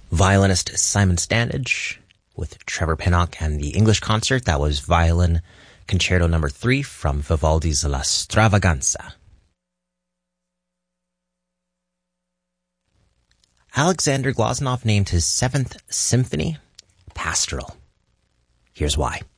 Violinist Simon Standage with Trevor Pinnock and the English concert. That was Violin Concerto No. 3 from Vivaldi's La Stravaganza. Alexander Glazunov named his 7th symphony Pastoral. Here's why.